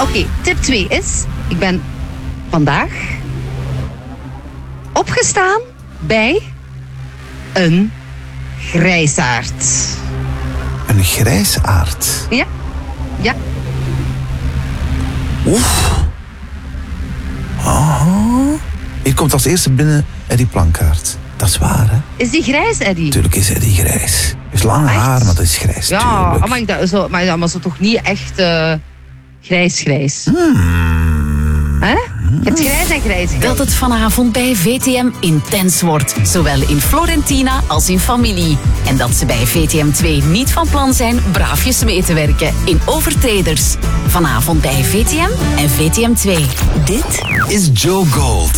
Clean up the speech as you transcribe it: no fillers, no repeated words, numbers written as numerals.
Oké, tip 2 is... Ik ben vandaag opgestaan bij een grijsaard. Een grijsaard. Ja. Oef. Aha. Hier komt als eerste binnen Eddie Plankaart. Dat is waar, hè? Is die grijs, Eddie? Tuurlijk is Eddie grijs. Hij is lang haar, maar dat is grijs. Ja, tuurlijk. maar zo toch niet echt grijs. Hè? Je hebt grijs en grijs. Dat het vanavond bij VTM intens wordt. Zowel in Florentina als in familie. En dat ze bij VTM 2 niet van plan zijn braafjes mee te werken in Overtreders. Vanavond bij VTM en VTM 2. Dit is Joe Gold.